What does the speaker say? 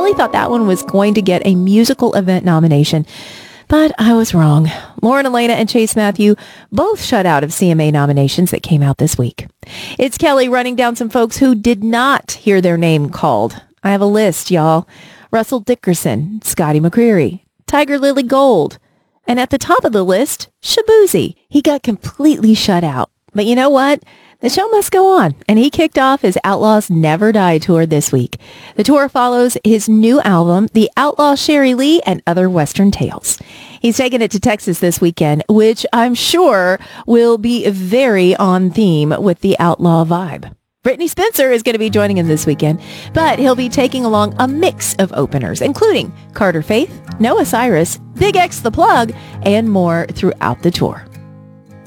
really thought that one was going to get a musical event nomination, but I was wrong. Lauren Elena and Chase Matthew both shut out of CMA nominations that came out this week. It's Kelly running down some folks who did not hear their name called. I have a list, y'all. Russell Dickerson, Scotty McCreery, Tiger Lily Gold, and at the top of the list, Shabuzi. He got completely shut out. But you know what? The show must go on, and he kicked off his Outlaws Never Die tour this week. The tour follows his new album, The Outlaw Sherry Lee and Other Western Tales. He's taking it to Texas this weekend, which I'm sure will be very on theme with the outlaw vibe. Brittany Spencer is going to be joining him this weekend, but he'll be taking along a mix of openers, including Carter Faith, Noah Cyrus, Big X The Plug, and more throughout the tour.